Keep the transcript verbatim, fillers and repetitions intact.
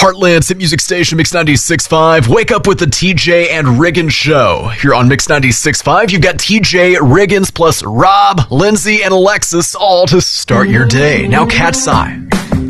Heartland's hit music station, Mix ninety-six point five. Wake up with the T J and Riggins show. Here on Mix ninety-six point five, you've got T J, Riggins, plus Rob, Lindsay, and Alexis, all to start your day. Now, Cat's Eye.